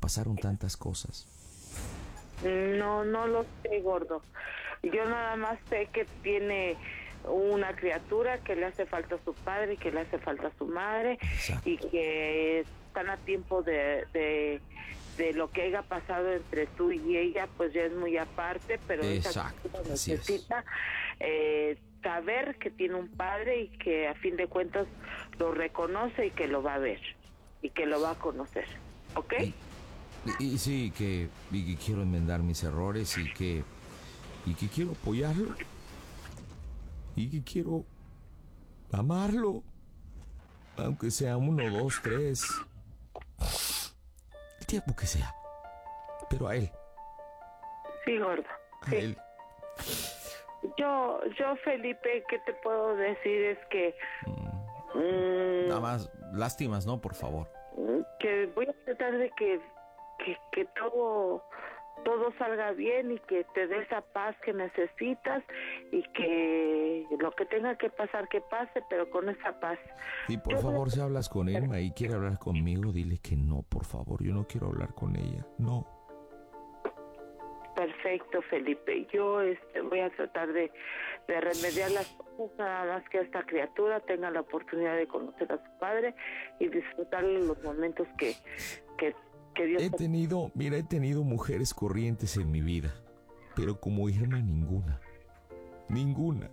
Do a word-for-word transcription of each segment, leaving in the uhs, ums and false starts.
pasaron tantas cosas? No, no lo sé, gordo. Yo nada más sé que tiene una criatura, que le hace falta a su padre y que le hace falta a su madre. Exacto. Y que están a tiempo de, de, de lo que haya pasado entre tú y ella, pues ya es muy aparte, pero exacto, esa necesita eh, saber que tiene un padre y que a fin de cuentas lo reconoce y que lo va a ver y que lo va a conocer, ¿ok? Y, y, y sí, que, y que quiero enmendar mis errores y que, y que quiero apoyarlo y que quiero amarlo, aunque sea uno, dos, tres, el tiempo que sea, pero a él. Sí, gordo. A sí. él. Yo, yo, Felipe, ¿qué te puedo decir? Es que... Mm. Mm, Nada más, lástimas, ¿no? Por favor. Que voy a tratar de que, que, que todo... todo salga bien y que te dé esa paz que necesitas y que lo que tenga que pasar que pase, pero con esa paz. Y por yo favor, si hablas con Irma y quiere hablar conmigo, dile que no, por favor, yo no quiero hablar con ella, no. Perfecto, Felipe. Yo este, voy a tratar de, de remediar las cosas, nada más que esta criatura tenga la oportunidad de conocer a su padre y disfrutar los momentos que, que que Dios he tenido, mira, he tenido mujeres corrientes en mi vida, pero como Irma ninguna, ninguna.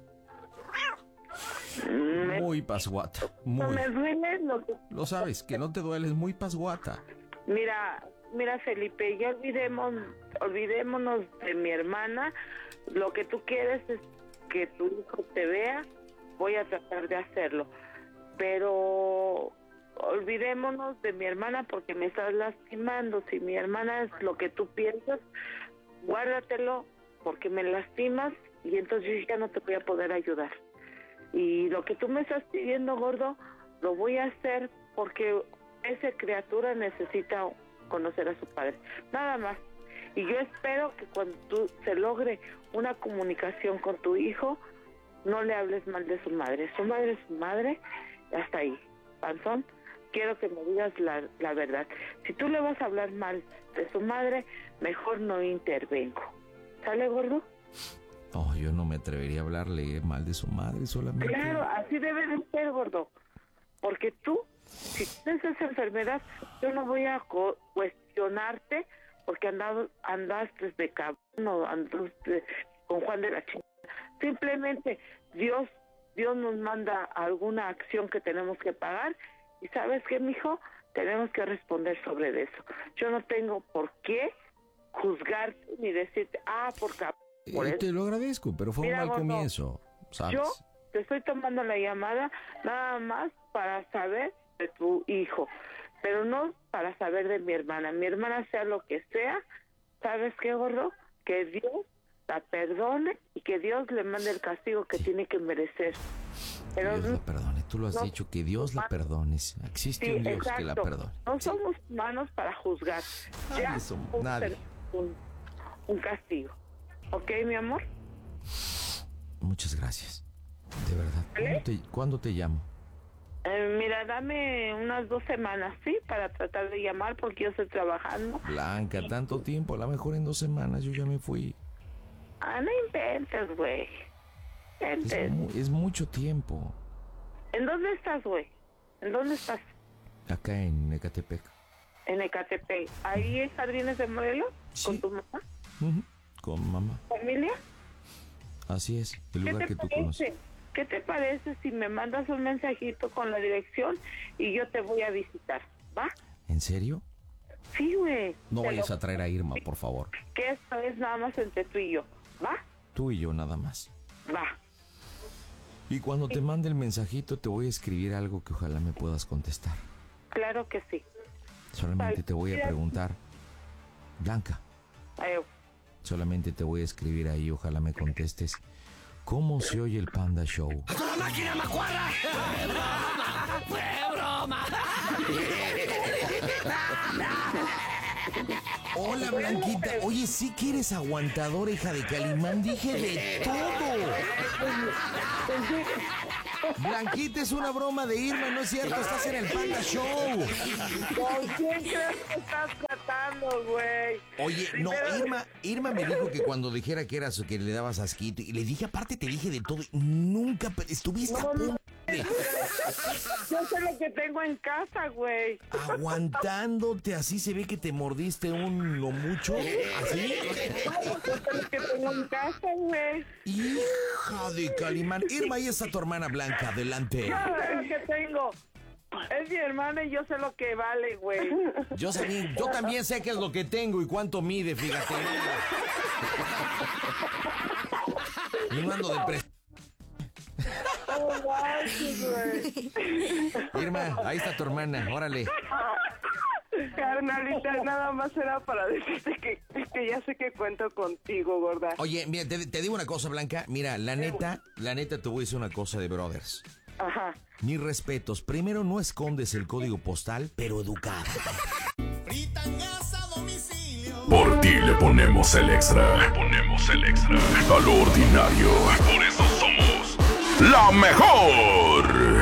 Me, muy pasguata, muy. Me duele lo que... Lo sabes, que no te duele, es muy pasguata. Mira, mira Felipe, ya olvidemos, olvidémonos de mi hermana. Lo que tú quieres es que tu hijo te vea, voy a tratar de hacerlo, pero... olvidémonos de mi hermana porque me estás lastimando. Si mi hermana es lo que tú piensas, guárdatelo porque me lastimas y entonces yo ya no te voy a poder ayudar. Y lo que tú me estás pidiendo, gordo, lo voy a hacer porque esa criatura necesita conocer a su padre. Nada más. Y yo espero que cuando tú se logre una comunicación con tu hijo, no le hables mal de su madre. Su madre es su madre, hasta ahí. Panzón, quiero que me digas la, la verdad. Si tú le vas a hablar mal de su madre, mejor no intervengo. ¿Sale, gordo? No, yo no me atrevería a hablarle mal de su madre, solamente... Claro, así debe de ser, gordo. Porque tú, si tienes esa enfermedad, yo no voy a co- cuestionarte porque andas, andaste de cabrón o andaste con Juan de la chingada. Simplemente Dios, Dios nos manda alguna acción que tenemos que pagar. Y ¿sabes qué, mijo? Tenemos que responder sobre eso. Yo no tengo por qué juzgarte ni decirte, ah, por cabrón. Por eh, eso. Te lo agradezco, pero fue Mira, un mal gordo, comienzo, ¿sabes? Yo te estoy tomando la llamada nada más para saber de tu hijo, pero no para saber de mi hermana. Mi hermana, sea lo que sea, ¿sabes qué, gordo? Que Dios la perdone y que Dios le mande el castigo que sí. tiene que merecer. Pero Dios la perdone, tú lo has no, dicho, que Dios la perdone. Existe sí, un Dios exacto. que la perdone. No sí. somos humanos para juzgar. Nadie Ya somos, nadie. Un, un castigo. ¿Ok, mi amor? Muchas gracias. De verdad. ¿Vale? ¿Cuándo te, ¿Cuándo te llamo? Eh, mira, dame unas dos semanas, ¿sí? Para tratar de llamar porque yo estoy trabajando. Blanca, tanto tiempo. A lo mejor en dos semanas yo ya me fui. Ah, no inventes, güey. Es, mu- es mucho tiempo. ¿En dónde estás, güey? ¿En dónde estás? Acá en Ecatepec. En Ecatepec. ¿Ahí en Jardines de Morelos? Sí. ¿Con tu mamá? Uh-huh. Con mamá. ¿Familia? Así es, el lugar que tú parece? conoces. ¿Qué te parece si me mandas un mensajito con la dirección y yo te voy a visitar? ¿Va? ¿En serio? Sí, güey. No Te vayas lo- a traer a Irma, por favor. Que esto es nada más entre tú y yo. ¿Va? Tú y yo nada más. Va. Y cuando te mande el mensajito te voy a escribir algo que ojalá me puedas contestar. Claro que sí. Solamente te voy a preguntar, Blanca, Ay, Solamente te voy a escribir ahí, ojalá me contestes. ¿Cómo se oye el Panda Show? ¡A toda máquina, macuarra! ¡Fue broma! Hola, Blanquita. Oye, sí que eres aguantadora, hija de Calimán. Dije de todo. Blanquita, es una broma de Irma, ¿no es cierto? Estás en el Panda Show. ¿Con quién crees que estás tratando, eso, güey. Oye, no, Pero- Irma, Irma me dijo que cuando dijera que eras que le dabas asquito, y le dije, aparte te dije de todo, y nunca pe- estuviste a No, no. punto de- Yo sé lo que tengo en casa, güey. aguantándote, así se ve que te mordiste un lo mucho, así. Yo sé lo que tengo en casa, güey. Hija de Calimán. Irma, ahí está tu hermana Blanca, adelante. Yo sé lo que tengo. Es mi hermana y yo sé lo que vale, güey. Yo, sabía- yo también sé qué es lo que tengo y cuánto mide, fíjate. Y no ando de pres... No manches, güey. Irma, ahí está tu hermana, órale. Carnalita, nada más era para decirte que, que ya sé que cuento contigo, gorda. Oye, mira, te, te digo una cosa, Blanca. Mira, la neta, la neta te voy a decir una cosa de brothers. Ajá. Mis respetos. Primero, no escondes el código postal, pero educado. Por ti le ponemos el extra. Le ponemos el extra. A lo ordinario. Por eso somos la mejor.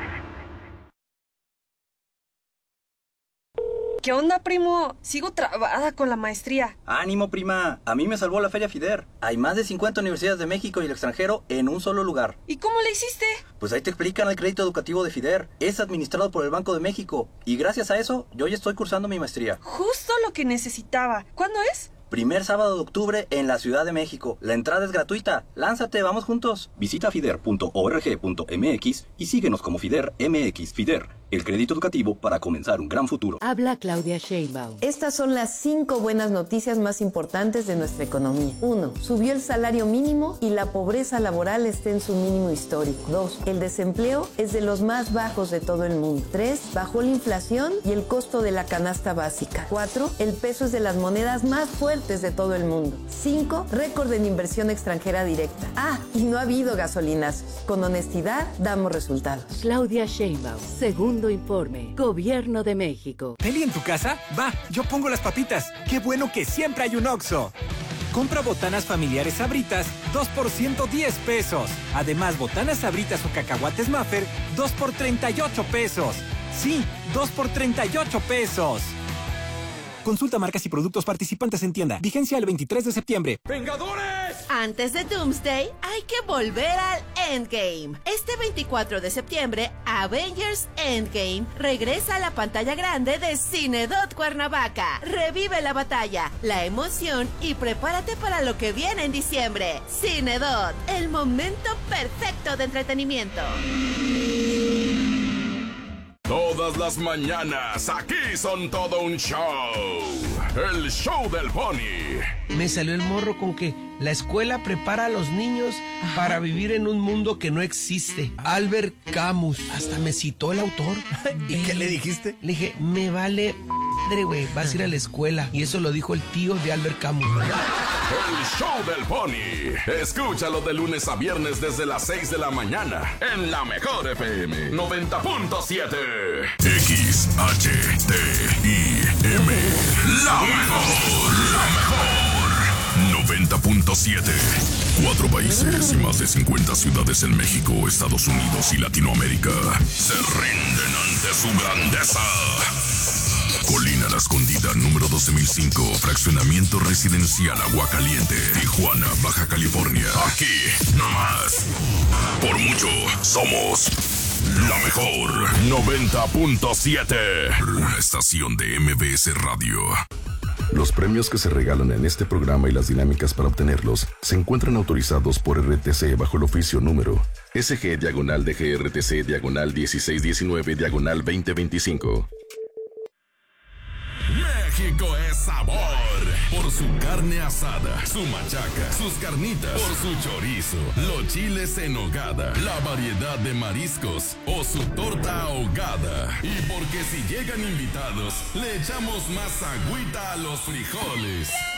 ¿Qué onda, primo? Sigo trabada con la maestría. Ánimo, prima. A mí me salvó la Feria FIDER. Hay más de cincuenta universidades de México y el extranjero en un solo lugar. ¿Y cómo le hiciste? Pues ahí te explican el crédito educativo de FIDER. Es administrado por el Banco de México. Y gracias a eso, yo ya estoy cursando mi maestría. Justo lo que necesitaba. ¿Cuándo es? Primer sábado de octubre en la Ciudad de México. La entrada es gratuita. Lánzate, vamos juntos. Visita fider punto org punto mx y síguenos como FIDER M X. FIDER, el crédito educativo para comenzar un gran futuro. Habla Claudia Sheinbaum. Estas son las cinco buenas noticias más importantes de nuestra economía. Uno, subió el salario mínimo y la pobreza laboral está en su mínimo histórico. Dos, el desempleo es de los más bajos de todo el mundo. Tres, bajó la inflación y el costo de la canasta básica. Cuatro, el peso es de las monedas más fuertes de todo el mundo. Cinco, récord en inversión extranjera directa. Ah, y no ha habido gasolinazos. Con honestidad damos resultados. Claudia Sheinbaum. Segundo informe. Gobierno de México. ¿Peli en tu casa? Va, yo pongo las papitas. Qué bueno que siempre hay un Oxxo. Compra botanas familiares Sabritas, dos por ciento diez pesos. Además, botanas Sabritas o cacahuates Maffer, dos por treinta y ocho pesos. Sí, dos por treinta y ocho pesos. Consulta marcas y productos participantes en tienda. Vigencia el veintitrés de septiembre. ¡Vengadores! Antes de Doomsday, hay que volver al Endgame. Este veinticuatro de septiembre, Avengers Endgame regresa a la pantalla grande de Cinedot Cuernavaca. Revive la batalla, la emoción y prepárate para lo que viene en diciembre. Cinedot, el momento perfecto de entretenimiento. Todas las mañanas, aquí son todo un show. El show del Pony. Me salió el morro con que la escuela prepara a los niños para vivir en un mundo que no existe. Albert Camus. Hasta me citó el autor. ¿Y qué le dijiste? Le dije, me vale madre, güey, vas a ir a la escuela. Y eso lo dijo el tío de Albert Camus. El show del Pony. Escúchalo de lunes a viernes desde las seis de la mañana en la mejor F M noventa punto siete. X H T I M. La mejor. La mejor. noventa punto siete. Cuatro países y más de cincuenta ciudades en México, Estados Unidos y Latinoamérica se rinden ante su grandeza. Colina La Escondida, número doce mil cinco, fraccionamiento residencial Aguacaliente, Tijuana, Baja California. Aquí, nomás. Por mucho, somos la mejor. noventa punto siete. Una estación de M B S Radio. Los premios que se regalan en este programa y las dinámicas para obtenerlos se encuentran autorizados por R T C bajo el oficio número S G diagonal D G R T C diagonal dieciséis diecinueve diagonal veinte veinticinco. México es sabor por su carne asada, su machaca, sus carnitas, por su chorizo, los chiles en nogada, la variedad de mariscos o su torta ahogada. Y porque si llegan invitados, le echamos más agüita a los frijoles.